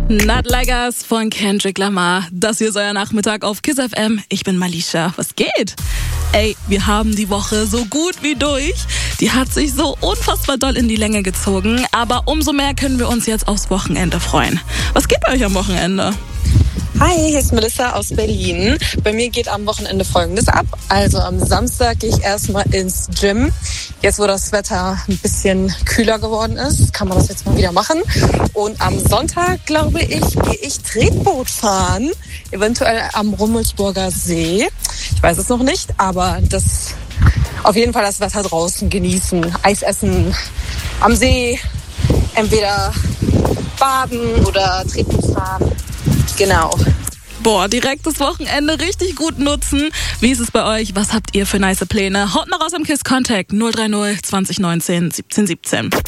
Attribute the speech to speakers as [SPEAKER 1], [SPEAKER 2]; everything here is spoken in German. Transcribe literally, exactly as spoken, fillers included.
[SPEAKER 1] Not Like Us von Kendrick Lamar. Das hier ist euer Nachmittag auf Kiss F M. Ich bin Malisha. Was geht? Ey, wir haben die Woche so gut wie durch. Die hat sich so unfassbar doll in die Länge gezogen. Aber umso mehr können wir uns jetzt aufs Wochenende freuen. Was geht bei euch am Wochenende?
[SPEAKER 2] Hi, hier ist Melissa aus Berlin. Bei mir geht am Wochenende Folgendes ab. Also am Samstag gehe ich erstmal ins Gym. Jetzt, wo das Wetter ein bisschen kühler geworden ist, kann man das jetzt mal wieder machen. Und am Sonntag, glaube ich, gehe ich Tretboot fahren. Eventuell am Rummelsburger See. Ich weiß es noch nicht, aber das auf jeden Fall das Wetter draußen genießen. Eis essen am See. Entweder baden oder Tretboot fahren. Genau.
[SPEAKER 1] Boah, direkt das Wochenende richtig gut nutzen. Wie ist es bei euch? Was habt ihr für nice Pläne? Haut mal raus am Kiss Contact null drei null zwanzig neunzehn siebzehn siebzehn.